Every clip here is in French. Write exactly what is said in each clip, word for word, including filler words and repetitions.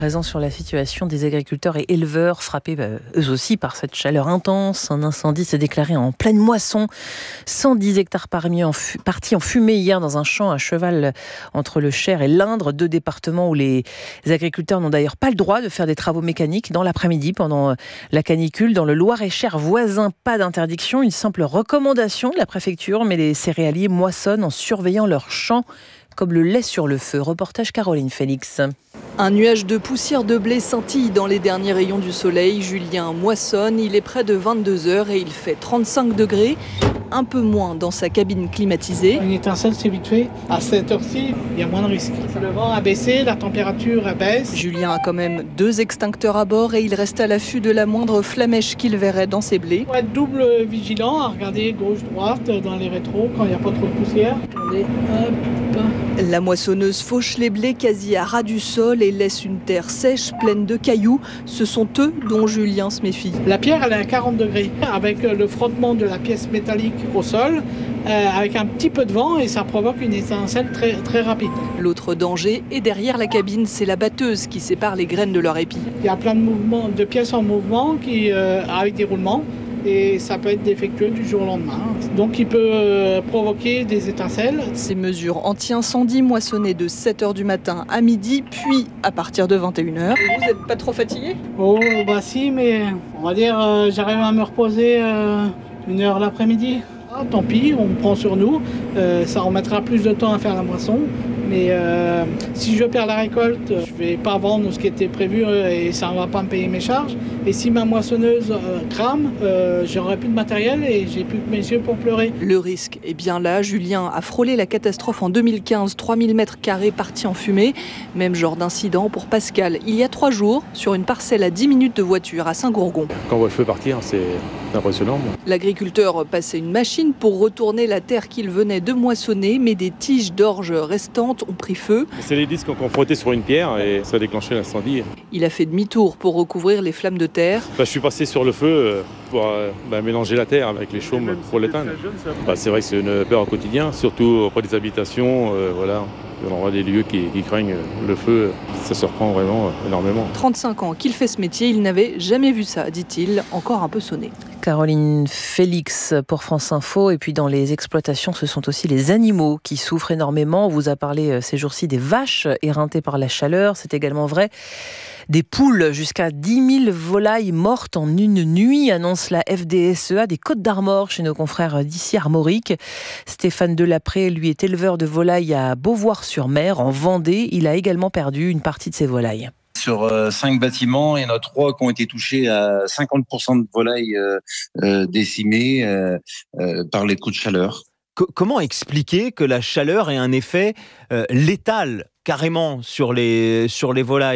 Présent sur la situation des agriculteurs et éleveurs frappés bah, eux aussi par cette chaleur intense. Un incendie s'est déclaré en pleine moisson. cent dix hectares parmi en fu- partis en fumée hier dans un champ à cheval entre le Cher et l'Indre, deux départements où les agriculteurs n'ont d'ailleurs pas le droit de faire des travaux mécaniques dans l'après-midi pendant la canicule. Dans le Loir-et-Cher voisin, pas d'interdiction, une simple recommandation de la préfecture, mais les céréaliers moissonnent en surveillant leurs champs comme le lait sur le feu. Reportage Caroline Félix. Un nuage de poussière de blé scintille dans les derniers rayons du soleil. Julien moissonne, il est près de vingt-deux heures et il fait trente-cinq degrés, un peu moins dans sa cabine climatisée. Une étincelle, c'est vite fait. À cette heure-ci, il y a moins de risques. Le vent a baissé, la température a baissé. Julien a quand même deux extincteurs à bord et il reste à l'affût de la moindre flamèche qu'il verrait dans ses blés. Il faut être double vigilant, à regarder gauche-droite dans les rétros quand il n'y a pas trop de poussière. Attendez, hop. La moissonneuse fauche les blés quasi à ras du sol et laisse une terre sèche, pleine de cailloux. Ce sont eux dont Julien se méfie. La pierre, elle est à quarante degrés, avec le frottement de la pièce métallique au sol, euh, avec un petit peu de vent, et ça provoque une étincelle très, très rapide. L'autre danger est derrière la cabine, c'est la batteuse qui sépare les graines de leur épi. Il y a plein de mouvements, de pièces en mouvement qui, euh, avec des roulements. Et ça peut être défectueux du jour au lendemain. Donc il peut euh, provoquer des étincelles. Ces mesures anti-incendie moissonnées de sept heures du matin à midi, puis à partir de vingt et une heures. Vous n'êtes pas trop fatigué ? Oh bah si, mais on va dire euh, j'arrive à me reposer euh, une heure l'après-midi. Ah, tant pis, on prend sur nous. Euh, ça remettra plus de temps à faire la moisson. Mais euh, si je perds la récolte, je vais pas vendre ce qui était prévu euh, et ça ne va pas me payer mes charges. Et si ma moissonneuse euh, crame, euh, j'aurai plus de matériel et j'ai plus que mes yeux pour pleurer. Le risque est bien là. Julien a frôlé la catastrophe en deux mille quinze, trois mille mètres carrés partis en fumée. Même genre d'incident pour Pascal, il y a trois jours, sur une parcelle à dix minutes de voiture à Saint-Gourgon. Quand on voit le feu partir, c'est impressionnant. L'agriculteur passait une machine pour retourner la terre qu'il venait de moissonner, mais des tiges d'orge restantes ont pris feu. C'est les disques qu'on frottait sur une pierre et ça a déclenché l'incendie. Il a fait demi-tour pour recouvrir les flammes de terre. Bah, je suis passé sur le feu pour euh, bah, mélanger la terre avec les chaumes pour l'éteindre. Bah, c'est vrai que c'est une peur au quotidien, surtout auprès des habitations. Euh, voilà. On aura des lieux qui, qui craignent le feu, ça se reprend vraiment énormément. trente-cinq ans qu'il fait ce métier, il n'avait jamais vu ça, dit-il, encore un peu sonné. Caroline Félix pour France Info. Et puis dans les exploitations, ce sont aussi les animaux qui souffrent énormément. On vous a parlé ces jours-ci des vaches éreintées par la chaleur. C'est également vrai des poules. Jusqu'à dix mille volailles mortes en une nuit, annonce la F D S E A des Côtes-d'Armor chez nos confrères d'ici Armorique. Stéphane Delapré, lui, est éleveur de volailles à Beauvoir-sur-Mer, en Vendée. Il a également perdu une partie de ses volailles. Sur euh, cinq bâtiments, il y en a trois qui ont été touchés à cinquante pour cent de volailles euh, euh, décimées euh, euh, par les coups de chaleur. C- comment expliquer que la chaleur ait un effet euh, létal, carrément, sur les, sur les volailles ?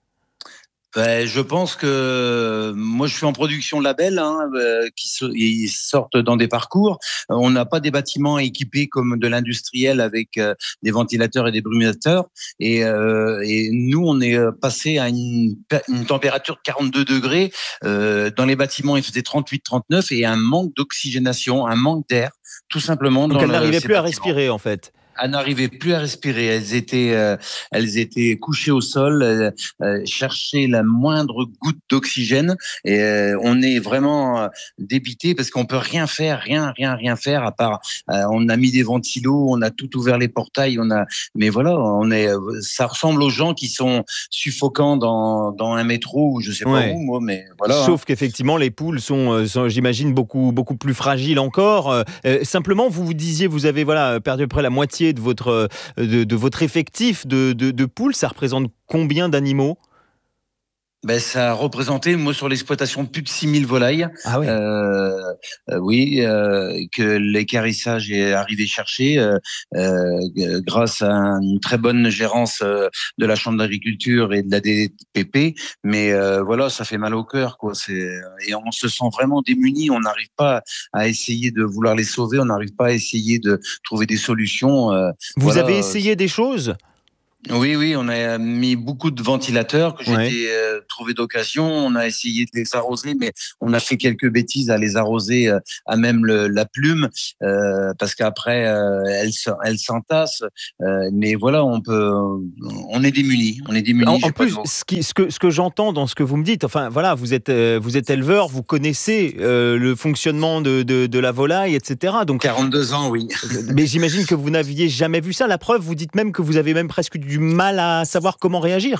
Ben, je pense que moi je suis en production label hein, euh, qui so- ils sortent dans des parcours. On n'a pas des bâtiments équipés comme de l'industriel avec euh, des ventilateurs et des brumisateurs. Et, euh, et nous on est passé à une, une température de quarante-deux degrés. Euh, dans les bâtiments il faisait trente-huit trente-neuf et un manque d'oxygénation, un manque d'air, tout simplement. Donc dans elle n'arrivait le, plus à bâtiments. respirer en fait. Elles n'arrivaient plus à respirer. Elles étaient, euh, elles étaient couchées au sol, euh, euh, cherchaient la moindre goutte d'oxygène. Et euh, on est vraiment euh, débité parce qu'on peut rien faire, rien, rien, rien faire à part. Euh, on a mis des ventilos, on a tout ouvert les portails, on a. Mais voilà, on est. Ça ressemble aux gens qui sont suffocants dans dans un métro ou je sais pas Ouais. où, moi. Mais voilà. Sauf hein. qu'effectivement, les poules sont, sont, j'imagine, beaucoup, beaucoup plus fragiles encore. Euh, simplement, vous vous disiez, vous avez voilà, perdu à peu près la moitié de votre, de, de votre effectif de, de, de poules. Ça représente combien d'animaux ? Ben, ça a représenté, moi, sur l'exploitation, plus de six mille volailles. Ah ouais. Euh, euh, oui, euh, que l'équarrissage est arrivé chercher euh, euh, grâce à une très bonne gérance euh, de la Chambre d'agriculture et de la D P P. Mais euh, voilà, ça fait mal au cœur, quoi. C'est, et on se sent vraiment démunis. On n'arrive pas à essayer de vouloir les sauver. On n'arrive pas à essayer de trouver des solutions. Euh, Vous voilà. avez essayé des choses ? Oui, oui, on a mis beaucoup de ventilateurs que j'ai Ouais. été, euh, trouvé d'occasion. On a essayé de les arroser, mais on a fait quelques bêtises à les arroser euh, à même le, la plume, euh, parce qu'après euh, elles, se- elles s'entassent. Euh, mais voilà, on peut, on est démunis, on est En, démunis. en J'ai pas de plus, mots. ce, qui- ce que, ce que j'entends dans ce que vous me dites, enfin voilà, vous êtes, euh, vous êtes éleveur, vous connaissez euh, le fonctionnement de, de, de la volaille, et cetera. Donc, quarante-deux ans, oui. mais j'imagine que vous n'aviez jamais vu ça. La preuve, vous dites même que vous avez même presque du mal à savoir comment réagir.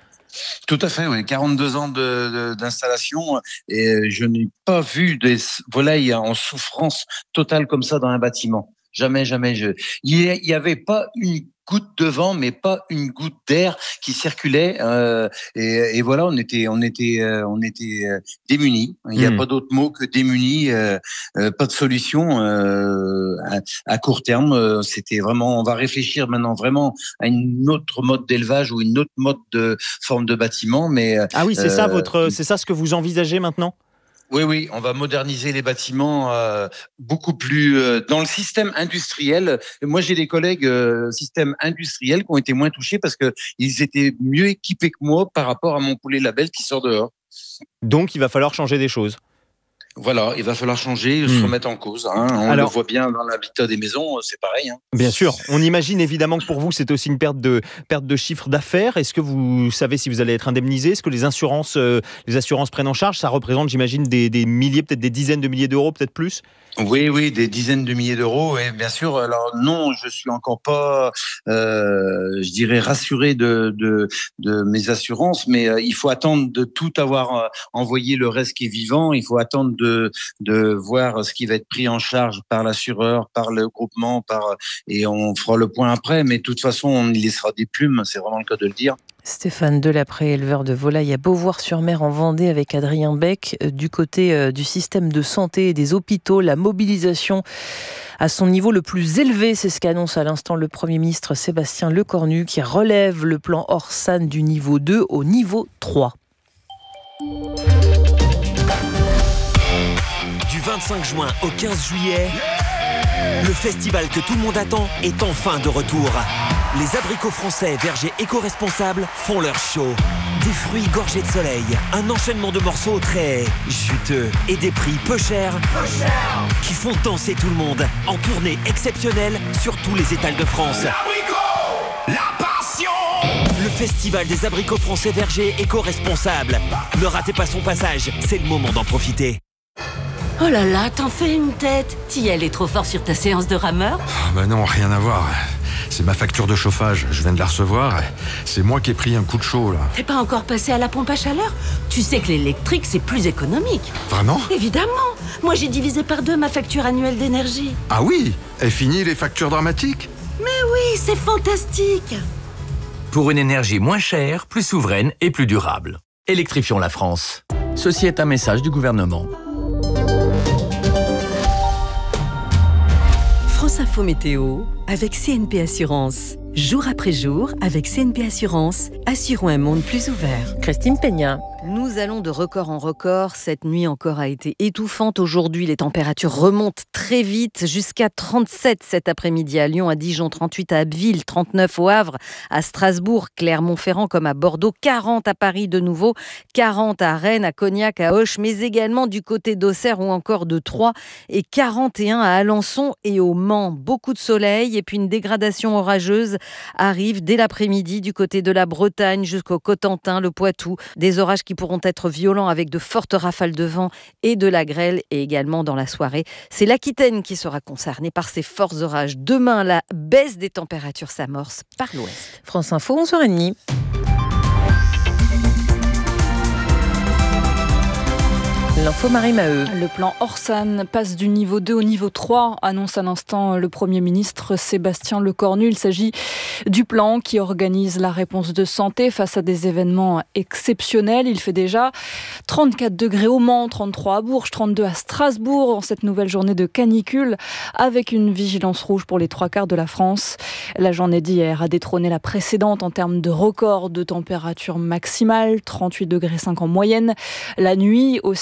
Tout à fait, oui. quarante-deux ans de, de- d'installation et euh, je n'ai pas vu des volailles en souffrance totale comme ça dans un bâtiment. Jamais, jamais. Je... Il n'y avait pas une goutte de vent, mais pas une goutte d'air qui circulait. Euh, et, et voilà, on était, on était, euh, on était euh, démunis. Il n'y a Mmh. pas d'autre mot que démunis. Euh, euh, pas de solution euh, à, à court terme. Euh, C'était vraiment. On va réfléchir maintenant vraiment à une autre mode d'élevage ou une autre mode de forme de bâtiment. Mais Ah oui, c'est ça euh, votre, c'est ça ce que vous envisagez maintenant? oui, oui, on va moderniser les bâtiments euh, beaucoup plus euh, dans le système industriel. Moi, j'ai des collègues euh, système industriel qui ont été moins touchés parce que ils étaient mieux équipés que moi par rapport à mon poulet label qui sort dehors. Donc, il va falloir changer des choses. Voilà, il va falloir changer, Hmm. se remettre en cause. Hein. On Alors, le voit bien dans l'habitat des maisons, c'est pareil. Hein. bien sûr, on imagine évidemment que pour vous, c'est aussi une perte de, perte de chiffre d'affaires. Est-ce que vous savez si vous allez être indemnisé? Est-ce que les assurances, euh, les assurances prennent en charge? Ça représente, j'imagine, des, des milliers, peut-être des dizaines de milliers d'euros, peut-être plus? Oui, oui, des dizaines de milliers d'euros. Et bien sûr, alors non, je suis encore pas, euh, je dirais, rassuré de, de, de mes assurances, mais euh, il faut attendre de tout avoir euh, envoyé le reste qui est vivant. Il faut attendre de, de voir ce qui va être pris en charge par l'assureur, par le groupement, par et on fera le point après. Mais de toute façon, on y laissera des plumes. C'est vraiment le cas de le dire. Stéphane Delapré, éleveur de volailles à Beauvoir-sur-Mer en Vendée avec Adrien Beck. Du côté euh, du système de santé et des hôpitaux, la mobilisation à son niveau le plus élevé, c'est ce qu'annonce à l'instant le Premier ministre Sébastien Lecornu qui relève le plan Orsan du niveau deux au niveau trois. Du vingt-cinq juin au quinze juillet, le festival que tout le monde attend est enfin de retour. Les abricots français vergers éco-responsables font leur show. Des fruits gorgés de soleil, un enchaînement de morceaux très juteux et des prix peu chers, peu cher, qui font danser tout le monde en tournée exceptionnelle sur tous les étals de France. L'abricot, la passion. Le festival des abricots français vergers éco-responsables. Ne ratez pas son passage, c'est le moment d'en profiter. Oh là là, t'en fais une tête. T'y allais trop fort sur ta séance de rameur? Ah bah non, rien à voir. C'est ma facture de chauffage, je viens de la recevoir. C'est moi qui ai pris un coup de chaud, là. T'es pas encore passé à la pompe à chaleur? Tu sais que l'électrique, c'est plus économique. Vraiment? Évidemment. Moi, j'ai divisé par deux ma facture annuelle d'énergie. Ah oui? Est fini les factures dramatiques? Mais oui, c'est fantastique. Pour une énergie moins chère, plus souveraine et plus durable. Électrifions la France. Ceci est un message du gouvernement. France Info Météo avec C N P Assurance. Jour après jour, avec C N P Assurance, assurons un monde plus ouvert. Christine Peña. Nous allons de record en record. Cette nuit encore a été étouffante. Aujourd'hui, les températures remontent très vite jusqu'à trente-sept cet après-midi à Lyon, à Dijon, trente-huit à Abbeville, trente-neuf au Havre, à Strasbourg, Clermont-Ferrand comme à Bordeaux, quarante à Paris de nouveau, quarante à Rennes, à Cognac, à Auch, mais également du côté d'Auxerre ou encore de Troyes et quarante et un à Alençon et au Mans. Beaucoup de soleil et puis une dégradation orageuse arrive dès l'après-midi du côté de la Bretagne jusqu'au Cotentin, le Poitou. Des orages qui pourront être violents avec de fortes rafales de vent et de la grêle et également dans la soirée. C'est l'Aquitaine qui sera concernée par ces forts orages. Demain, la baisse des températures s'amorce par l'ouest. France Info, onze heures trente. L'info Marie Maheu. Le plan Orsan passe du niveau deux au niveau trois, annonce à l'instant le Premier ministre Sébastien Lecornu. Il s'agit du plan qui organise la réponse de santé face à des événements exceptionnels. Il fait déjà trente-quatre degrés au Mans, trente-trois à Bourges, trente-deux à Strasbourg en cette nouvelle journée de canicule avec une vigilance rouge pour les trois quarts de la France. La journée d'hier a détrôné la précédente en termes de record de température maximale, trente-huit degrés cinq en moyenne. La nuit aussi a été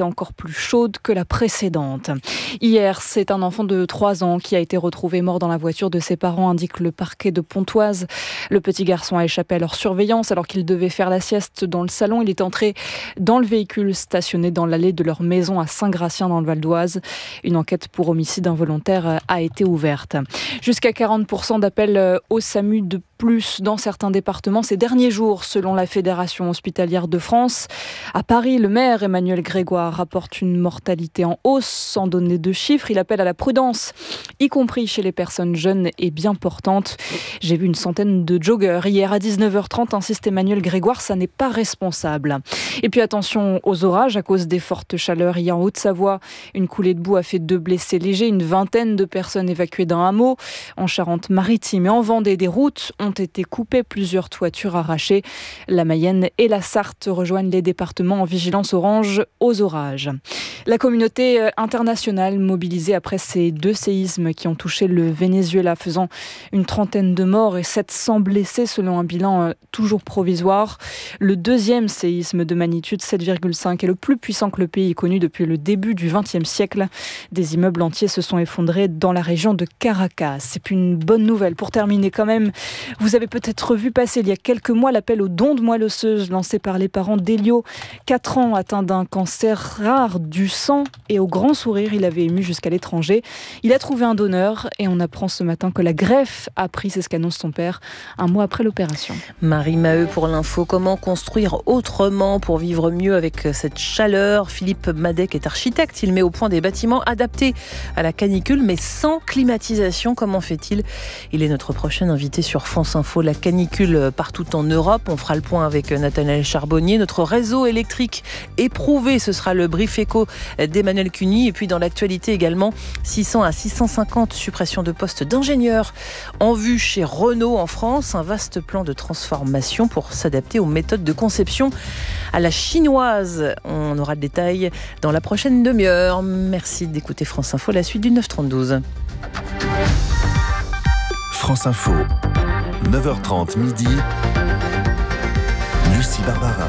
encore plus chaude que la précédente. Hier, c'est un enfant de trois ans qui a été retrouvé mort dans la voiture de ses parents, indique le parquet de Pontoise. Le petit garçon a échappé à leur surveillance alors qu'il devait faire la sieste dans le salon. Il est entré dans le véhicule stationné dans l'allée de leur maison à Saint-Gratien dans le Val d'Oise. Une enquête pour homicide involontaire a été ouverte. Jusqu'à quarante pour cent d'appels au SAMU de plus dans certains départements ces derniers jours, selon la Fédération hospitalière de France. À Paris, le maire Emmanuel Grégoire rapporte une mortalité en hausse sans donner de chiffres. Il appelle à la prudence, y compris chez les personnes jeunes et bien portantes. J'ai vu une centaine de joggeurs hier à dix-neuf heures trente, insiste Emmanuel Grégoire, ça n'est pas responsable. Et puis attention aux orages à cause des fortes chaleurs. Hier en Haute-Savoie, une coulée de boue a fait deux blessés légers, une vingtaine de personnes évacuées d'un hameau. En Charente-Maritime et en Vendée, des routes ont été coupées, plusieurs toitures arrachées. La Mayenne et la Sarthe rejoignent les départements en vigilance orange aux orages. La communauté internationale mobilisée après ces deux séismes qui ont touché le Venezuela, faisant une trentaine de morts et sept cents blessés selon un bilan toujours provisoire. Le deuxième séisme de magnitude sept virgule cinq est le plus puissant que le pays ait connu depuis le début du vingtième siècle. Des immeubles entiers se sont effondrés dans la région de Caracas. Et puis une bonne nouvelle pour terminer quand même. Vous avez peut-être vu passer il y a quelques mois l'appel aux dons de moelle osseuse lancé par les parents d'Elio, quatre ans, atteint d'un cancer rare du sang, et au grand sourire, il avait ému jusqu'à l'étranger. Il a trouvé un donneur et on apprend ce matin que la greffe a pris, c'est ce qu'annonce son père, un mois après l'opération. Marie Maheu pour l'info. Comment construire autrement pour vivre mieux avec cette chaleur? Philippe Madec est architecte. Il met au point des bâtiments adaptés à la canicule, mais sans climatisation. Comment fait-il? Il est notre prochain invité sur France Info. La canicule partout en Europe. On fera le point avec Nathanaël Charbonnier. Notre réseau électrique éprouvé, ce sera le brief éco d'Emmanuel Cuny. Et puis dans l'actualité également, six cents à six cent cinquante suppressions de postes d'ingénieurs en vue chez Renault en France. Un vaste plan de transformation pour s'adapter aux méthodes de conception à la chinoise. On aura le détail dans la prochaine demi-heure. Merci d'écouter France Info, la suite du neuf trente-douze. France Info, neuf heures trente midi, Lucie Barbara.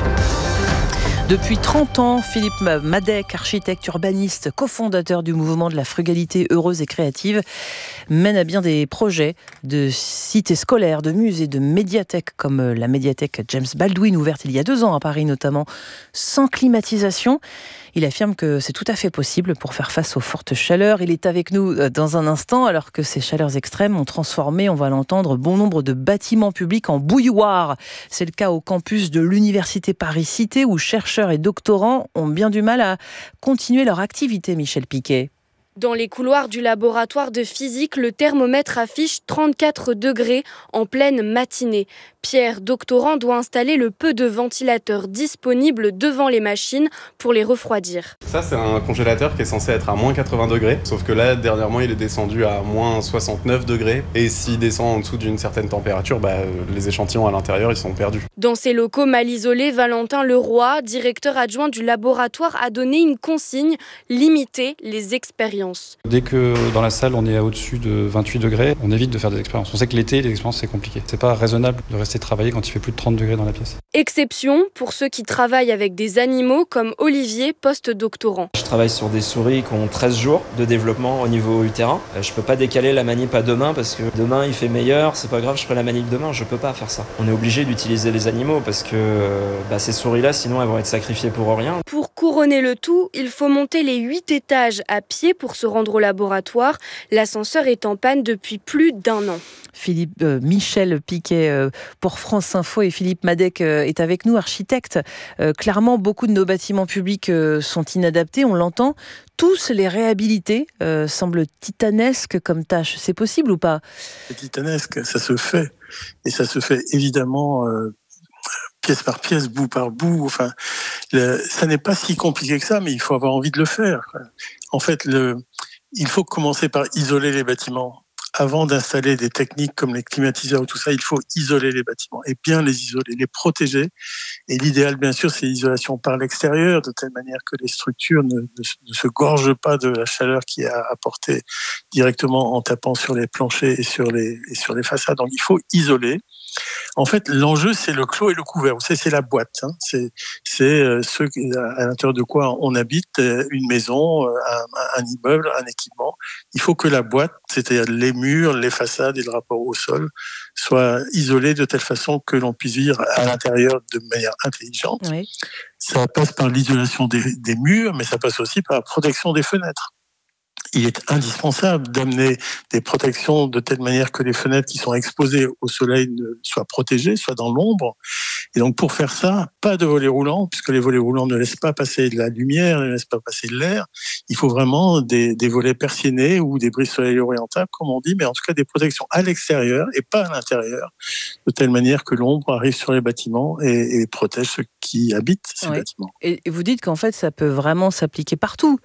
Depuis trente ans, Philippe Madec, architecte urbaniste, cofondateur du mouvement de la frugalité heureuse et créative, mène à bien des projets de cités scolaires, de musées, de médiathèques, comme la médiathèque James Baldwin, ouverte il y a deux ans à Paris notamment, sans climatisation. Il affirme que c'est tout à fait possible pour faire face aux fortes chaleurs. Il est avec nous dans un instant, alors que ces chaleurs extrêmes ont transformé, on va l'entendre, bon nombre de bâtiments publics en bouilloire. C'est le cas au campus de l'Université Paris-Cité, où chercheurs et doctorants ont bien du mal à continuer leur activité, Michel Piquet. Dans les couloirs du laboratoire de physique, le thermomètre affiche trente-quatre degrés en pleine matinée. Pierre, doctorant, doit installer le peu de ventilateurs disponibles devant les machines pour les refroidir. Ça, c'est un congélateur qui est censé être à moins quatre-vingts degrés. Sauf que là, dernièrement, il est descendu à moins soixante-neuf degrés. Et s'il descend en dessous d'une certaine température, bah, les échantillons à l'intérieur, ils sont perdus. Dans ces locaux mal isolés, Valentin Leroy, directeur adjoint du laboratoire, a donné une consigne: limiter les expériences. Dès que dans la salle on est au-dessus de vingt-huit degrés, on évite de faire des expériences. On sait que l'été, les expériences c'est compliqué. C'est pas raisonnable de rester travailler quand il fait plus de trente degrés dans la pièce. Exception pour ceux qui travaillent avec des animaux comme Olivier, post-doctorant. Je travaille sur des souris qui ont treize jours de développement au niveau utérin. Je peux pas décaler la manip à demain parce que demain il fait meilleur, c'est pas grave, je ferai la manip demain, je peux pas faire ça. On est obligé d'utiliser les animaux parce que bah, ces souris-là, sinon elles vont être sacrifiées pour rien. Pour couronner le tout, il faut monter les huit étages à pied pour se rendre au laboratoire. L'ascenseur est en panne depuis plus d'un an. Philippe euh, Michel Piquet euh, pour France Info, et Philippe Madec euh, est avec nous, architecte. Euh, clairement, beaucoup de nos bâtiments publics euh, sont inadaptés, on l'entend. Tous les réhabiliter euh, semblent titanesques comme tâche. C'est possible ou pas? C'est titanesque, ça se fait. Et ça se fait évidemment euh, pièce par pièce, bout par bout. Enfin, le, ça n'est pas si compliqué que ça, mais il faut avoir envie de le faire. En fait, le, il faut commencer par isoler les bâtiments. Avant d'installer des techniques comme les climatiseurs ou tout ça, il faut isoler les bâtiments et bien les isoler, les protéger. Et l'idéal, bien sûr, c'est l'isolation par l'extérieur, de telle manière que les structures ne, ne, ne se gorgent pas de la chaleur qui est apportée directement en tapant sur les planchers et sur les, et sur les façades. Donc, il faut isoler. En fait, l'enjeu, c'est le clos et le couvert. Vous savez, c'est la boîte. Hein. C'est, c'est euh, ce, à l'intérieur de quoi on habite, euh, une maison, euh, un, un immeuble, un équipement. Il faut que la boîte, c'est-à-dire les murs, les façades et le rapport au sol, soient isolés de telle façon que l'on puisse vivre à l'intérieur de manière intelligente. Oui. Ça passe par l'isolation des, des murs, mais ça passe aussi par la protection des fenêtres. Il est indispensable d'amener des protections de telle manière que les fenêtres qui sont exposées au soleil soient protégées, soient dans l'ombre. Et donc, pour faire ça, pas de volets roulants, puisque les volets roulants ne laissent pas passer de la lumière, ne laissent pas passer de l'air. Il faut vraiment des, des volets persiennés ou des brise-soleil orientables, comme on dit, mais en tout cas des protections à l'extérieur et pas à l'intérieur, de telle manière que l'ombre arrive sur les bâtiments et, et protège ceux qui habitent ces oui. bâtiments. Et vous dites qu'en fait, ça peut vraiment s'appliquer partout.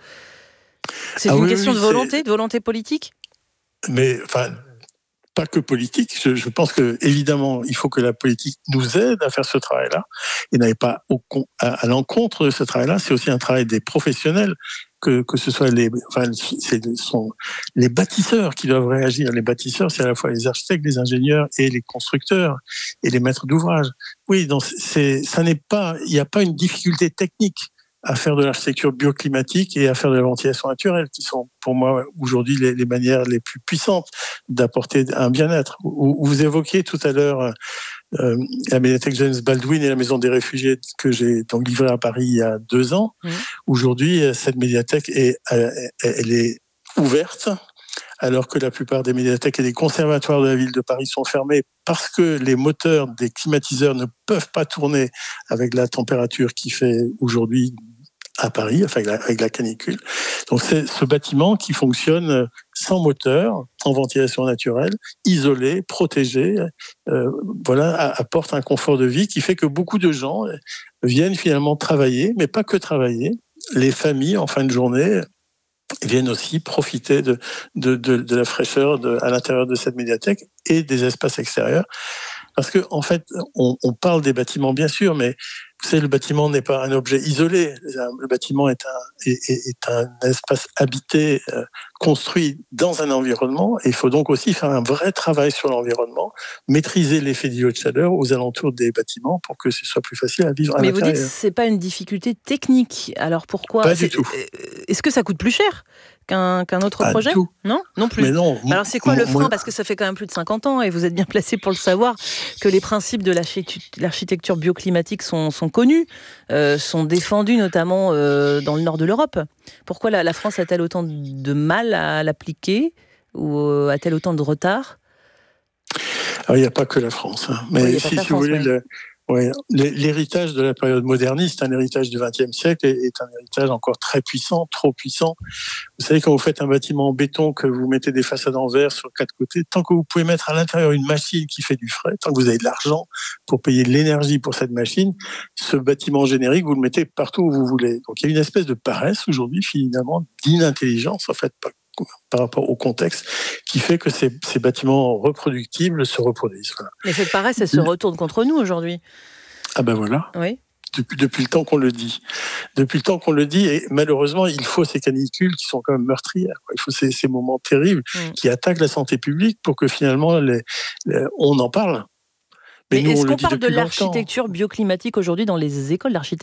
C'est ah une oui, question oui, de volonté, c'est... de volonté politique ? Mais, enfin, pas que politique. Je, je pense que, évidemment, il faut que la politique nous aide à faire ce travail-là et n'aille pas au, à, à l'encontre de ce travail-là. C'est aussi un travail des professionnels, que, que ce soit les, enfin, c'est, sont les bâtisseurs qui doivent réagir. Les bâtisseurs, c'est à la fois les architectes, les ingénieurs et les constructeurs et les maîtres d'ouvrage. Oui, donc c'est, ça n'est pas, il n'y a pas une difficulté technique à faire de l'architecture bioclimatique et à faire de la ventilation naturelle, qui sont pour moi aujourd'hui les, les manières les plus puissantes d'apporter un bien-être. Vous, vous évoquiez tout à l'heure euh, la médiathèque James Baldwin et la maison des réfugiés que j'ai donc livrée à Paris il y a deux ans. Mmh. Aujourd'hui, cette médiathèque est, elle, elle est ouverte, alors que la plupart des médiathèques et des conservatoires de la ville de Paris sont fermés parce que les moteurs des climatiseurs ne peuvent pas tourner avec la température qui fait aujourd'hui à Paris, enfin avec la, avec la canicule. Donc c'est ce bâtiment qui fonctionne sans moteur, en ventilation naturelle, isolé, protégé, euh, voilà, apporte un confort de vie qui fait que beaucoup de gens viennent finalement travailler, mais pas que travailler. Les familles, en fin de journée, viennent aussi profiter de, de, de, de la fraîcheur de, à l'intérieur de cette médiathèque et des espaces extérieurs. Parce que, en fait, on, on parle des bâtiments, bien sûr, mais vous savez, le bâtiment n'est pas un objet isolé. Le bâtiment est un, est, est un espace habité, euh, construit dans un environnement. Et il faut donc aussi faire un vrai travail sur l'environnement, maîtriser l'effet d'îlot de chaleur aux alentours des bâtiments pour que ce soit plus facile à vivre à mais l'intérieur. Mais vous dites que ce n'est pas une difficulté technique. Alors pourquoi ? Pas du tout. Est-ce que ça coûte plus cher qu'un, qu'un autre pas projet ? Du tout. Non, non plus. Mais non. Alors c'est quoi le frein ? Moi... Parce que ça fait quand même plus de cinquante ans et vous êtes bien placé pour le savoir que les principes de l'architecture bioclimatique sont, sont connus, euh, sont défendus notamment euh, dans le nord de l'Europe. Pourquoi la, la France a-t-elle autant de mal à l'appliquer ou a-t-elle autant de retard ? Alors, il n'y a pas que la France. Hein. Mais oui, si, si France, vous voulez, oui. le, ouais, l'héritage de la période moderniste, un héritage du vingtième siècle, est un héritage encore très puissant, trop puissant. Vous savez, quand vous faites un bâtiment en béton, que vous mettez des façades en verre sur quatre côtés, tant que vous pouvez mettre à l'intérieur une machine qui fait du frais, tant que vous avez de l'argent pour payer de l'énergie pour cette machine, ce bâtiment générique, vous le mettez partout où vous voulez. Donc il y a une espèce de paresse aujourd'hui, finalement, d'inintelligence, en fait, pas par rapport au contexte, qui fait que ces, ces bâtiments reproductibles se reproduisent. Voilà. Mais cette paresse, elle se retourne contre nous aujourd'hui. Ah ben voilà. Oui. Depuis, depuis le temps qu'on le dit. Depuis le temps qu'on le dit, et malheureusement, il faut ces canicules qui sont quand même meurtrières. Il faut ces, ces moments terribles mmh. qui attaquent la santé publique pour que finalement, les, les, on en parle. Mais, Mais nous, est-ce on qu'on parle de l'architecture longtemps. bioclimatique aujourd'hui dans les écoles d'architectes ?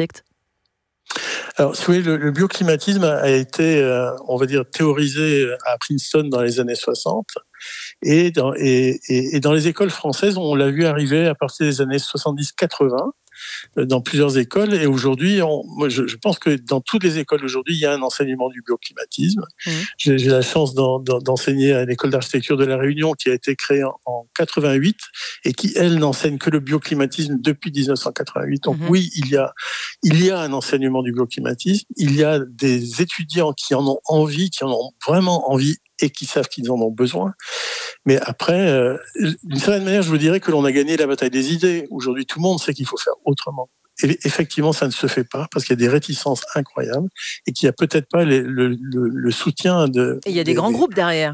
Alors, si vous voulez, le, le bioclimatisme a été, euh, on va dire, théorisé à Princeton dans les années soixante. Et dans, et, et, et dans les écoles françaises, on l'a vu arriver à partir des années soixante-dix quatre-vingts. Dans plusieurs écoles, et aujourd'hui, on, moi, je, je pense que dans toutes les écoles aujourd'hui, il y a un enseignement du bioclimatisme. Mmh. J'ai, j'ai la chance d'en, d'en, d'enseigner à l'école d'architecture de la Réunion, qui a été créée en, en quatre-vingt-huit et qui, elle, n'enseigne que le bioclimatisme depuis dix-neuf cent quatre-vingt-huit. Donc mmh. oui, il y a, il y a un enseignement du bioclimatisme. Il y a des étudiants qui en ont envie, qui en ont vraiment envie et qui savent qu'ils en ont besoin. Mais après, euh, d'une certaine manière, je vous dirais que l'on a gagné la bataille des idées. Aujourd'hui, tout le monde sait qu'il faut faire autrement. Et effectivement, ça ne se fait pas parce qu'il y a des réticences incroyables et qu'il n'y a peut-être pas les, le, le, le soutien de... Et il y a des, des grands groupes derrière.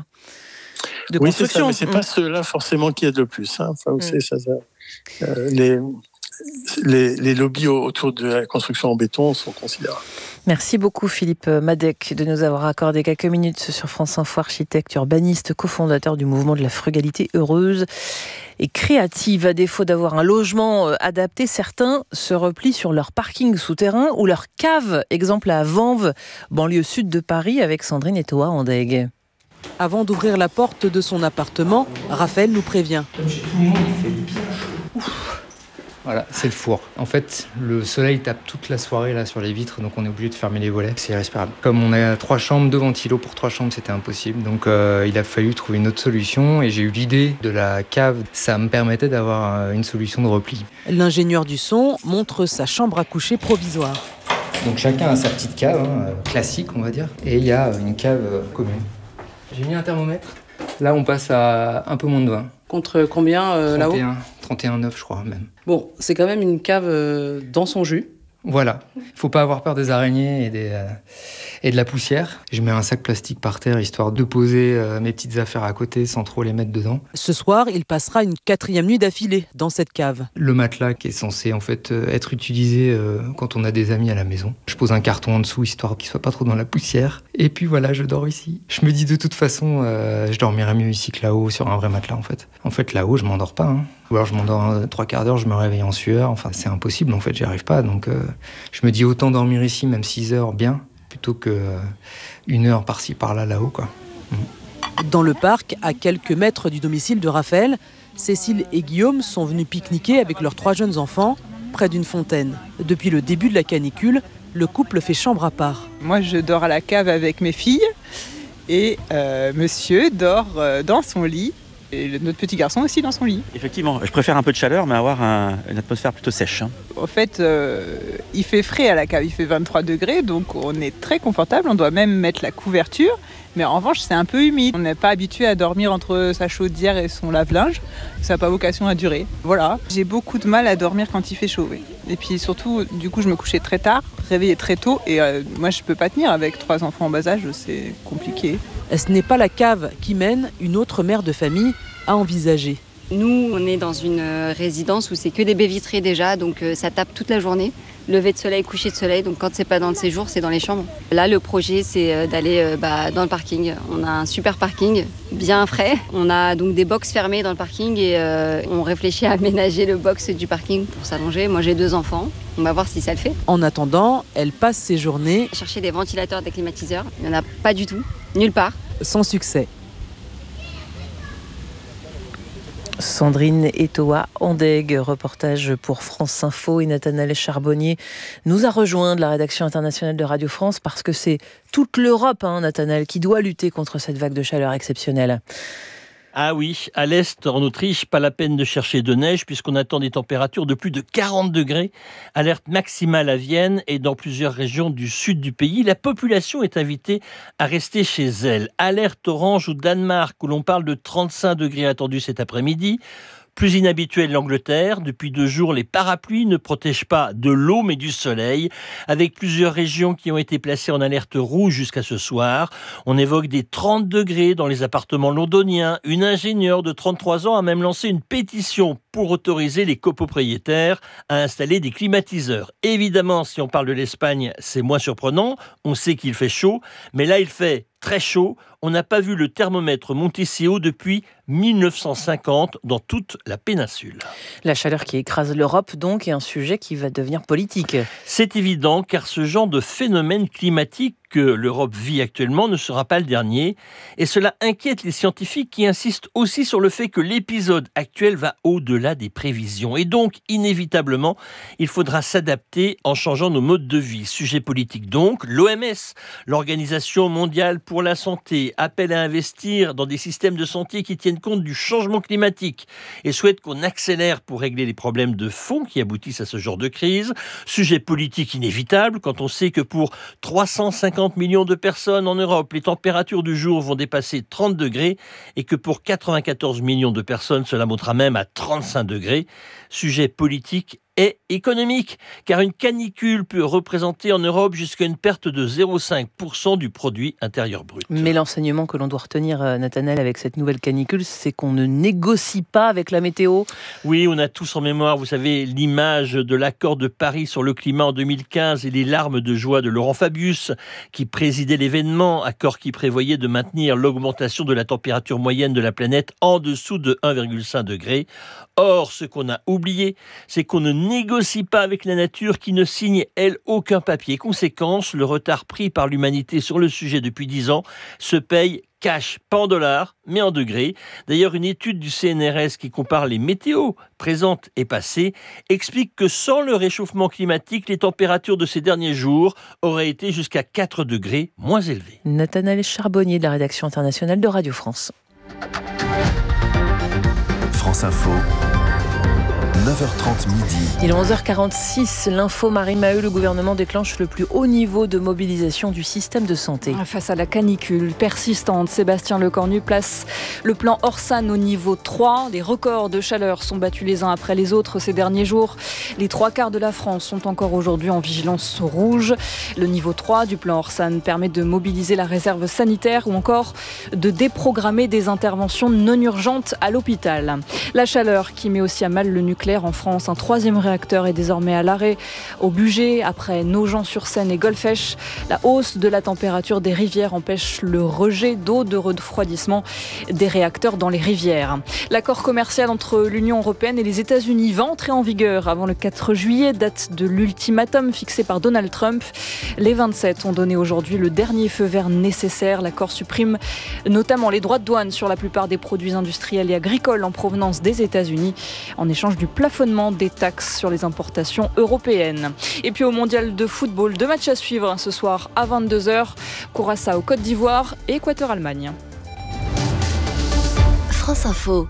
De oui, c'est ça, mais ce n'est mmh. pas ceux-là forcément qui aident le plus. Hein. Enfin, vous mmh. savez, ça, ça, euh, les, les, les lobbies autour de la construction en béton sont considérables. Merci beaucoup Philippe Madec de nous avoir accordé quelques minutes sur France Info, architecte, urbaniste, cofondateur du mouvement de la frugalité heureuse et créative. À défaut d'avoir un logement adapté, certains se replient sur leur parking souterrain ou leur cave. Exemple à Vanves, banlieue sud de Paris, avec Sandrine Etoa-Andeg. Avant d'ouvrir la porte de son appartement, Raphaël nous prévient. Voilà, c'est le four. En fait, le soleil tape toute la soirée là sur les vitres, donc on est obligé de fermer les volets. C'est irrespirable. Comme on a trois chambres, deux ventilos pour trois chambres, c'était impossible. Donc euh, il a fallu trouver une autre solution et j'ai eu l'idée de la cave. Ça me permettait d'avoir une solution de repli. L'ingénieur du son montre sa chambre à coucher provisoire. Donc chacun a sa petite cave, hein, classique on va dire, et il y a une cave euh, commune. J'ai mis un thermomètre. Là on passe à un peu moins de vingt. Contre combien euh, là-haut ? trente et un virgule neuf je crois même. Bon, c'est quand même une cave euh, dans son jus. Voilà, faut pas avoir peur des araignées et, des, euh, et de la poussière. Je mets un sac plastique par terre histoire de poser euh, mes petites affaires à côté sans trop les mettre dedans. Ce soir, il passera une quatrième nuit d'affilée dans cette cave. Le matelas qui est censé en fait euh, être utilisé euh, quand on a des amis à la maison. Je pose un carton en dessous histoire qu'il soit pas trop dans la poussière. Et puis voilà, je dors ici. Je me dis de toute façon, euh, je dormirais mieux ici que là-haut sur un vrai matelas en fait. En fait là-haut, je m'endors pas. Hein. Ou alors je m'endors euh, trois quarts d'heure, je me réveille en sueur. Enfin, c'est impossible en fait, j'y arrive pas. Donc euh, je me dis autant dormir ici, même six heures bien, plutôt que euh, une heure par-ci par-là là-haut quoi. Mmh. Dans le parc, à quelques mètres du domicile de Raphaël, Cécile et Guillaume sont venus pique-niquer avec leurs trois jeunes enfants près d'une fontaine. Depuis le début de la canicule, le couple fait chambre à part. Moi, je dors à la cave avec mes filles et euh, monsieur dort euh, dans son lit. Et le, notre petit garçon aussi dans son lit. Effectivement, je préfère un peu de chaleur, mais avoir un, une atmosphère plutôt sèche. Hein. En fait, euh, il fait frais à la cave, il fait vingt-trois degrés, donc on est très confortable. On doit même mettre la couverture, mais en revanche, c'est un peu humide. On n'est pas habitué à dormir entre sa chaudière et son lave-linge. Ça n'a pas vocation à durer. Voilà, j'ai beaucoup de mal à dormir quand il fait chaud. Oui. Et puis surtout, du coup, je me couchais très tard, réveillais très tôt, et euh, moi, je peux pas tenir avec trois enfants en bas âge, c'est compliqué. Ce n'est pas la cave qui mène une autre mère de famille à envisager. Nous, on est dans une résidence où c'est que des baies vitrées déjà, donc ça tape toute la journée. Lever de soleil, coucher de soleil, donc quand c'est pas dans le séjour, c'est dans les chambres. Là, le projet, c'est d'aller bah, dans le parking. On a un super parking, bien frais. On a donc des box fermées dans le parking et euh, on réfléchit à aménager le box du parking pour s'allonger. Moi, j'ai deux enfants. On va voir si ça le fait. En attendant, elle passe ses journées... Chercher des ventilateurs, des climatiseurs. Il n'y en a pas du tout, nulle part. Sans succès. Sandrine Etoa-Andeg, reportage pour France Info, et Nathanaël Charbonnier nous a rejoint de la rédaction internationale de Radio France parce que c'est toute l'Europe, hein, Nathanaël, qui doit lutter contre cette vague de chaleur exceptionnelle. Ah oui, à l'est, en Autriche, pas la peine de chercher de neige puisqu'on attend des températures de plus de quarante degrés. Alerte maximale à Vienne et dans plusieurs régions du sud du pays. La population est invitée à rester chez elle. Alerte orange au Danemark où l'on parle de trente-cinq degrés attendus cet après-midi. Plus inhabituel, l'Angleterre. Depuis deux jours, les parapluies ne protègent pas de l'eau, mais du soleil. Avec plusieurs régions qui ont été placées en alerte rouge jusqu'à ce soir. On évoque des trente degrés dans les appartements londoniens. Une ingénieure de trente-trois ans a même lancé une pétition pour autoriser les copropriétaires à installer des climatiseurs. Évidemment, si on parle de l'Espagne, c'est moins surprenant. On sait qu'il fait chaud, mais là, il fait très chaud. On n'a pas vu le thermomètre monter si haut depuis mille neuf cent cinquante dans toute la péninsule. La chaleur qui écrase l'Europe, donc, est un sujet qui va devenir politique. C'est évident, car ce genre de phénomène climatique que l'Europe vit actuellement ne sera pas le dernier. Et cela inquiète les scientifiques qui insistent aussi sur le fait que l'épisode actuel va au-delà des prévisions. Et donc, inévitablement, il faudra s'adapter en changeant nos modes de vie. Sujet politique donc, l'O M S, l'Organisation mondiale pour la santé, appelle à investir dans des systèmes de santé qui tiennent compte du changement climatique et souhaite qu'on accélère pour régler les problèmes de fond qui aboutissent à ce genre de crise. Sujet politique inévitable quand on sait que pour trois cent cinquante millions de personnes en Europe, les températures du jour vont dépasser trente degrés et que pour quatre-vingt-quatorze millions de personnes, cela montera même à trente-cinq degrés. Sujet politique est économique, car une canicule peut représenter en Europe jusqu'à une perte de zéro virgule cinq pour cent du produit intérieur brut. Mais l'enseignement que l'on doit retenir, Nathanaël, avec cette nouvelle canicule, c'est qu'on ne négocie pas avec la météo. Oui, on a tous en mémoire, vous savez, l'image de l'accord de Paris sur le climat en deux mille quinze et les larmes de joie de Laurent Fabius, qui présidait l'événement, accord qui prévoyait de maintenir l'augmentation de la température moyenne de la planète en dessous de un virgule cinq degré. Or, ce qu'on a oublié, c'est qu'on ne négocie pas avec la nature qui ne signe, elle, aucun papier. Conséquence, le retard pris par l'humanité sur le sujet depuis dix ans se paye cash, pas en dollars, mais en degrés. D'ailleurs, une étude du C N R S qui compare les météos présentes et passées explique que sans le réchauffement climatique, les températures de ces derniers jours auraient été jusqu'à quatre degrés moins élevées. Nathanaël Charbonnier de la rédaction internationale de Radio France. France Info. neuf heures trente midi. Il est onze heures quarante-six, l'info Marie Maheu, le gouvernement déclenche le plus haut niveau de mobilisation du système de santé. Face à la canicule persistante, Sébastien Lecornu place le plan Orsan au niveau trois. Les records de chaleur sont battus les uns après les autres ces derniers jours. Les trois quarts de la France sont encore aujourd'hui en vigilance rouge. Le niveau trois du plan Orsan permet de mobiliser la réserve sanitaire ou encore de déprogrammer des interventions non urgentes à l'hôpital. La chaleur qui met aussi à mal le nucléaire en France. Un troisième réacteur est désormais à l'arrêt au Bugey après Nogent-sur-Seine et Golfech. La hausse de la température des rivières empêche le rejet d'eau de refroidissement des réacteurs dans les rivières. L'accord commercial entre l'Union européenne et les États-Unis va entrer en vigueur avant le quatre juillet, date de l'ultimatum fixé par Donald Trump. Les vingt-sept ont donné aujourd'hui le dernier feu vert nécessaire. L'accord supprime notamment les droits de douane sur la plupart des produits industriels et agricoles en provenance des États-Unis en échange du plafonnement des taxes sur les importations européennes. Et puis au mondial de football, deux matchs à suivre ce soir à vingt-deux heures. Curaçao Côte d'Ivoire et Équateur-Allemagne. France Info.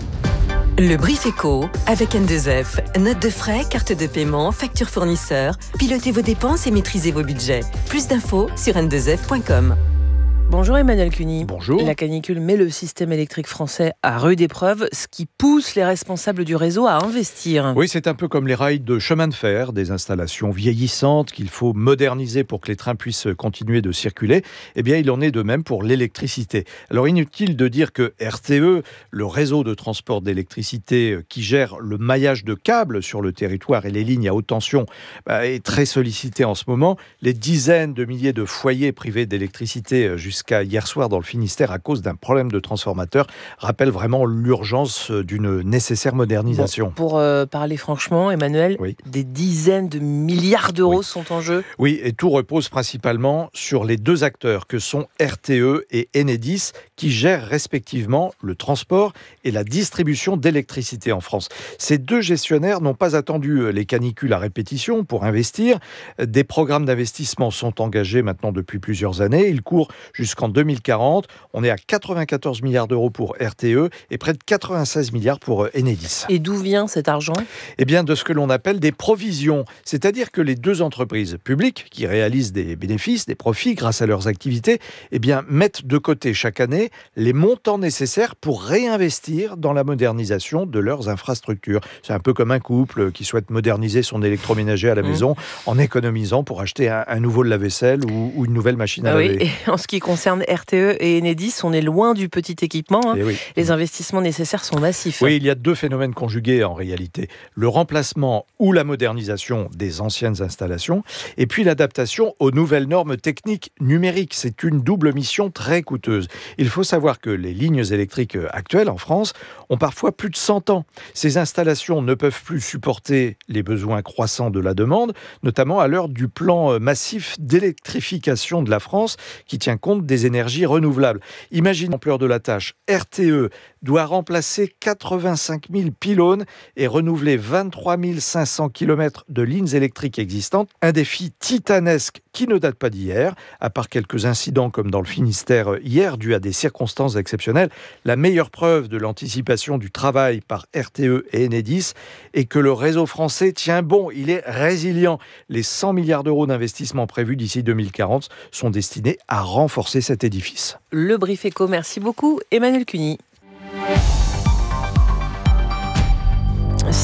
Le Brief Éco avec N deux F. Notes de frais, carte de paiement, facture fournisseur. Pilotez vos dépenses et maîtrisez vos budgets. Plus d'infos sur n deux f point com. Bonjour Emmanuel Cuny. Bonjour. La canicule met le système électrique français à rude épreuve, ce qui pousse les responsables du réseau à investir. Oui, c'est un peu comme les rails de chemin de fer, des installations vieillissantes qu'il faut moderniser pour que les trains puissent continuer de circuler. Eh bien, il en est de même pour l'électricité. Alors, inutile de dire que R T E, le réseau de transport d'électricité qui gère le maillage de câbles sur le territoire et les lignes à haute tension, bah, est très sollicité en ce moment. Les dizaines de milliers de foyers privés d'électricité jusqu'à Jusqu'à hier soir dans le Finistère à cause d'un problème de transformateur rappelle vraiment l'urgence d'une nécessaire modernisation. Bon, pour euh, parler franchement, Emmanuel, oui. Des dizaines de milliards d'euros oui. sont en jeu. Oui, et tout repose principalement sur les deux acteurs que sont R T E et Enedis qui gèrent respectivement le transport et la distribution d'électricité en France. Ces deux gestionnaires n'ont pas attendu les canicules à répétition pour investir. Des programmes d'investissement sont engagés maintenant depuis plusieurs années. Ils courent jusqu'en deux mille quarante. On est à quatre-vingt-quatorze milliards d'euros pour R T E et près de quatre-vingt-seize milliards pour Enedis. Et d'où vient cet argent ? Eh bien, de ce que l'on appelle des provisions. C'est-à-dire que les deux entreprises publiques qui réalisent des bénéfices, des profits grâce à leurs activités, eh bien, mettent de côté chaque année les montants nécessaires pour réinvestir dans la modernisation de leurs infrastructures. C'est un peu comme un couple qui souhaite moderniser son électroménager à la mmh. maison en économisant pour acheter un, un nouveau lave-vaisselle ou, ou une nouvelle machine à ah laver. Oui, et en ce qui concerne R T E et Enedis, on est loin du petit équipement. Hein. Oui. Les investissements nécessaires sont massifs. Oui, il y a deux phénomènes conjugués en réalité. Le remplacement ou la modernisation des anciennes installations et puis l'adaptation aux nouvelles normes techniques numériques. C'est une double mission très coûteuse. Il faut savoir que les lignes électriques actuelles en France ont parfois plus de cent ans. Ces installations ne peuvent plus supporter les besoins croissants de la demande, notamment à l'heure du plan massif d'électrification de la France qui tient compte des énergies renouvelables. Imaginez l'ampleur de la tâche. R T E doit remplacer quatre-vingt-cinq mille pylônes et renouveler vingt-trois mille cinq cents kilomètres de lignes électriques existantes. Un défi titanesque qui ne date pas d'hier, à part quelques incidents comme dans le Finistère hier, dû à des circonstances exceptionnelles. La meilleure preuve de l'anticipation du travail par R T E et Enedis est que le réseau français tient bon, il est résilient. Les cent milliards d'euros d'investissement prévus d'ici deux mille quarante sont destinés à renforcer cet édifice. Le Brief Éco, merci beaucoup Emmanuel Cuny.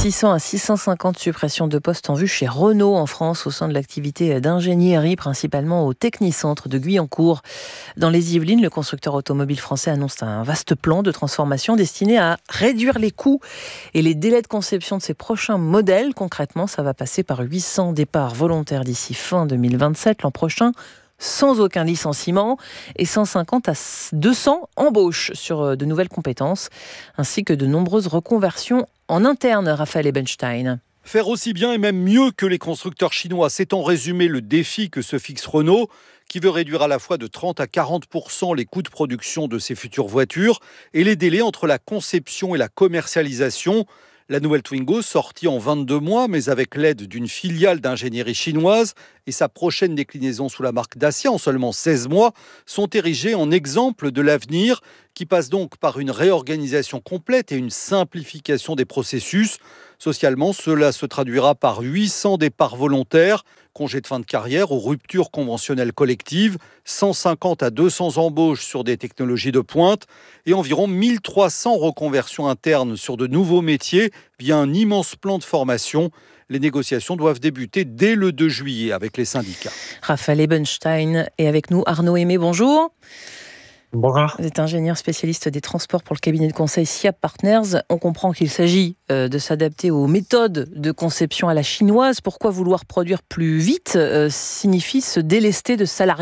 six cents à six cent cinquante suppressions de postes en vue chez Renault en France au sein de l'activité d'ingénierie, principalement au Technicentre de Guyancourt. Dans les Yvelines, le constructeur automobile français annonce un vaste plan de transformation destiné à réduire les coûts et les délais de conception de ses prochains modèles. Concrètement, ça va passer par huit cents départs volontaires d'ici fin deux mille vingt-sept, l'an prochain, sans aucun licenciement, et cent cinquante à deux cents embauches sur de nouvelles compétences, ainsi que de nombreuses reconversions en interne, Raphaël Ebenstein. Faire aussi bien et même mieux que les constructeurs chinois, c'est en résumé le défi que se fixe Renault, qui veut réduire à la fois de trente à quarante pour cent les coûts de production de ses futures voitures et les délais entre la conception et la commercialisation. La nouvelle Twingo, sortie en vingt-deux mois, mais avec l'aide d'une filiale d'ingénierie chinoise et sa prochaine déclinaison sous la marque Dacia en seulement seize mois, sont érigés en exemple de l'avenir, qui passe donc par une réorganisation complète et une simplification des processus. Socialement, cela se traduira par huit cents départs volontaires, congés de fin de carrière ou ruptures conventionnelles collectives, cent cinquante à deux cents embauches sur des technologies de pointe et environ mille trois cents reconversions internes sur de nouveaux métiers via un immense plan de formation. Les négociations doivent débuter dès le deux juillet avec les syndicats. Raphaël Ebenstein est avec nous. Arnaud Aimé, bonjour. Bonjour. Vous êtes ingénieur spécialiste des transports pour le cabinet de conseil S I A P Partners. On comprend qu'il s'agit de s'adapter aux méthodes de conception à la chinoise. Pourquoi vouloir produire plus vite signifie se délester de salariés ?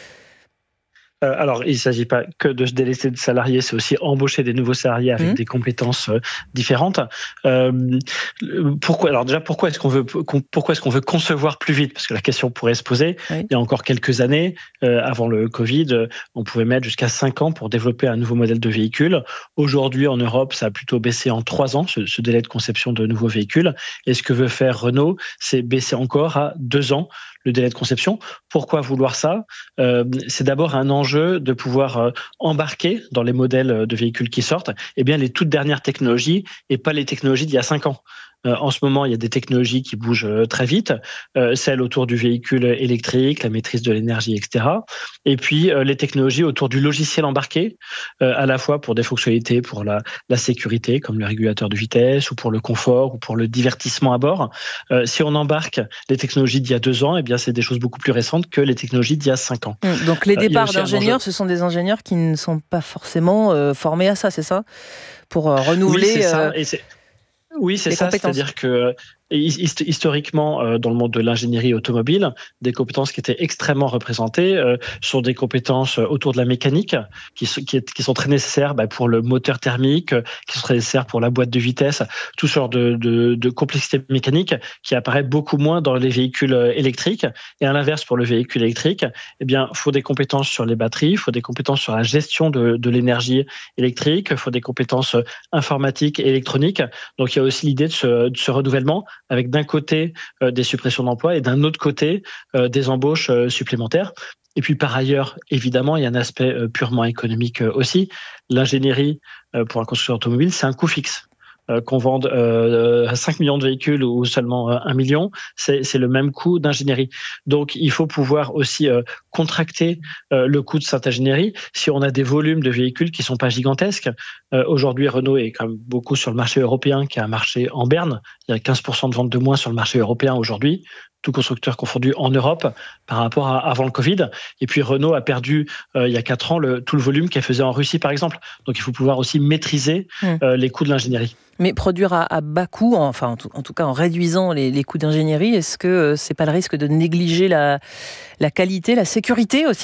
Euh, alors, il ne s'agit pas que de se délester de salariés, c'est aussi embaucher des nouveaux salariés avec mmh. des compétences euh, différentes. Euh, pourquoi Alors déjà, pourquoi est-ce qu'on veut pourquoi est-ce qu'on veut concevoir plus vite ? Parce que la question pourrait se poser. Oui. Il y a encore quelques années, euh, avant le Covid, on pouvait mettre jusqu'à cinq ans pour développer un nouveau modèle de véhicule. Aujourd'hui, en Europe, ça a plutôt baissé en trois ans, ce, ce délai de conception de nouveaux véhicules. Et ce que veut faire Renault, c'est baisser encore à deux ans le délai de conception. Pourquoi vouloir ça ? euh, C'est d'abord un enjeu de pouvoir euh, embarquer dans les modèles de véhicules qui sortent eh bien, les toutes dernières technologies et pas les technologies d'il y a cinq ans. Euh, en ce moment, il y a des technologies qui bougent euh, très vite, euh, celles autour du véhicule électrique, la maîtrise de l'énergie, et cetera. Et puis, euh, les technologies autour du logiciel embarqué, euh, à la fois pour des fonctionnalités pour la, la sécurité, comme le régulateur de vitesse, ou pour le confort, ou pour le divertissement à bord. Euh, si on embarque les technologies d'il y a deux ans, eh bien, c'est des choses beaucoup plus récentes que les technologies d'il y a cinq ans. Donc, les départs euh, d'ingénieurs, ce sont des ingénieurs qui ne sont pas forcément euh, formés à ça, c'est ça ? Pour euh, renouveler... Oui, c'est ça. Euh... Et c'est... Oui, c'est ça, c'est-à-dire que historiquement, dans le monde de l'ingénierie automobile, des compétences qui étaient extrêmement représentées euh, sont des compétences autour de la mécanique, qui, qui, qui sont très nécessaires bah, pour le moteur thermique, qui sont très nécessaires pour la boîte de vitesse, tout genre de, de, de complexité mécanique qui apparaît beaucoup moins dans les véhicules électriques. Et à l'inverse, pour le véhicule électrique, eh bien, faut des compétences sur les batteries, il faut des compétences sur la gestion de, de l'énergie électrique, il faut des compétences informatiques et électroniques. Donc, il y a aussi l'idée de ce, de ce renouvellement avec d'un côté euh, des suppressions d'emplois et d'un autre côté euh, des embauches euh, supplémentaires. Et puis par ailleurs, évidemment, il y a un aspect euh, purement économique euh, aussi. L'ingénierie euh, pour un constructeur automobile, c'est un coût fixe. Euh, qu'on vende euh, cinq millions de véhicules ou seulement euh, un million, c'est, c'est le même coût d'ingénierie. Donc, il faut pouvoir aussi euh, contracter euh, le coût de cette ingénierie si on a des volumes de véhicules qui sont pas gigantesques. Euh, aujourd'hui, Renault est quand même beaucoup sur le marché européen, qui est un marché en berne. Il y a quinze pour cent de ventes de moins sur le marché européen aujourd'hui, tout constructeur confondu en Europe par rapport à avant le Covid. Et puis Renault a perdu euh, il y a quatre ans le, tout le volume qu'elle faisait en Russie, par exemple. Donc, il faut pouvoir aussi maîtriser euh, les coûts de l'ingénierie. Mais produire à, à bas coût, enfin en tout, en tout cas en réduisant les, les coûts d'ingénierie, est-ce que euh, c'est pas le risque de négliger la, la qualité, la sécurité aussi ?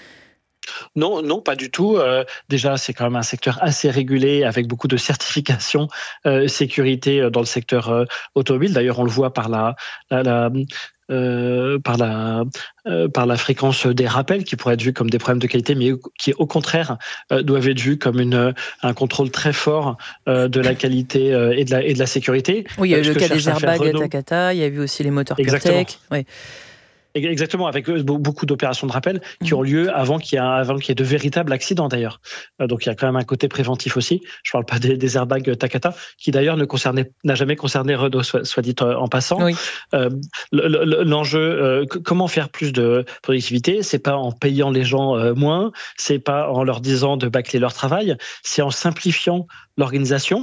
Non, non, pas du tout. Euh, déjà, c'est quand même un secteur assez régulé avec beaucoup de certifications euh, sécurité dans le secteur euh, automobile. D'ailleurs, on le voit par la, la, la Euh, par la euh, par la fréquence des rappels qui pourraient être vus comme des problèmes de qualité, mais qui au contraire euh, doivent être vus comme une un contrôle très fort euh, de la qualité euh, et de la et de la sécurité. Oui, il y a eu le cas des airbags Takata, il y a eu aussi les moteurs PureTech. Oui. Exactement, avec beaucoup d'opérations de rappel qui ont lieu avant qu'il y ait, avant qu'il y ait de véritables accidents d'ailleurs. Donc il y a quand même un côté préventif aussi. Je ne parle pas des, des airbags Takata, qui d'ailleurs ne concernait, n'a jamais concerné Renault, soit, soit dit en passant. Oui. Euh, l'enjeu, euh, comment faire plus de productivité, c'est pas en payant les gens euh, moins, c'est pas en leur disant de bâcler leur travail, c'est en simplifiant l'organisation.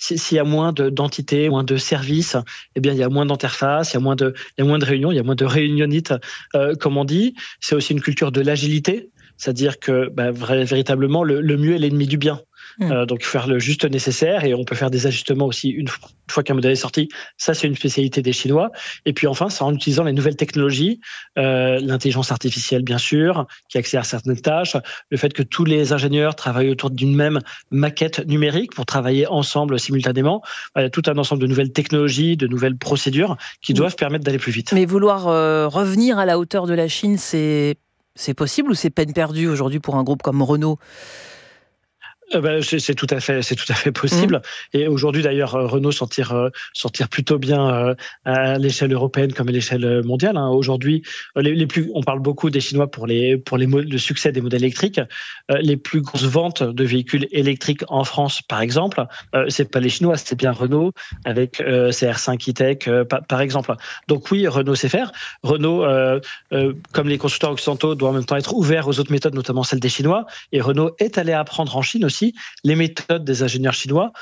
s'il y a moins de, d'entités, moins de services, eh bien, il y a moins d'interfaces, il y a moins de, il y a moins de réunions, il y a moins de réunionites, euh, comme on dit. C'est aussi une culture de l'agilité, c'est-à-dire que bah, véritablement, le, le mieux est l'ennemi du bien. Mmh. Euh, donc faire le juste nécessaire, et on peut faire des ajustements aussi une fois, une fois qu'un modèle est sorti. Ça, c'est une spécialité des Chinois. Et puis enfin, c'est en utilisant les nouvelles technologies, euh, l'intelligence artificielle bien sûr, qui accélère certaines tâches, le fait que tous les ingénieurs travaillent autour d'une même maquette numérique pour travailler ensemble simultanément. Il y a tout un ensemble de nouvelles technologies, de nouvelles procédures qui doivent mmh. permettre d'aller plus vite. Mais vouloir euh, revenir à la hauteur de la Chine, c'est, c'est possible ou c'est peine perdue aujourd'hui pour un groupe comme Renault ? Euh ben, c'est, c'est tout à fait, c'est tout à fait possible. Mmh. Et aujourd'hui, d'ailleurs, Renault s'en tire, euh, s'en tire plutôt bien euh, à l'échelle européenne comme à l'échelle mondiale. Hein. Aujourd'hui, les, les plus, on parle beaucoup des Chinois pour les, pour les le succès des modèles électriques. Euh, les plus grosses ventes de véhicules électriques en France, par exemple, euh, c'est pas les Chinois, c'est bien Renault avec euh, C R cinq E-Tech, euh, par, par exemple. Donc oui, Renault sait faire. Renault, euh, euh, comme les constructeurs occidentaux, doit en même temps être ouvert aux autres méthodes, notamment celles des Chinois. Et Renault est allé apprendre en Chine aussi les méthodes des ingénieurs chinois